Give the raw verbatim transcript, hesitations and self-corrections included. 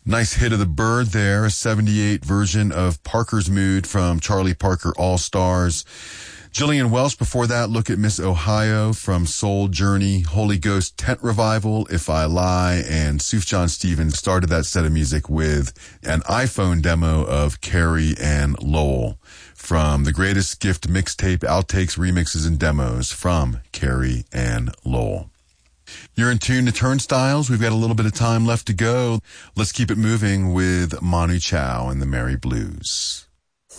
Nice hit of the Bird there, a seventy-eight version of Parker's Mood from Charlie Parker All-Stars. Jillian Welsh before that, Look at Miss Ohio from Soul Journey, Holy Ghost Tent Revival, If I Lie, and Sufjan Stevens started that set of music with an iPhone demo of Carrie and Lowell from The Greatest Gift mixtape, outtakes, remixes, and demos from Carrie and Lowell. You're in tune to Turnstiles. We've got a little bit of time left to go. Let's keep it moving with Manu Chao and the Merry Blues.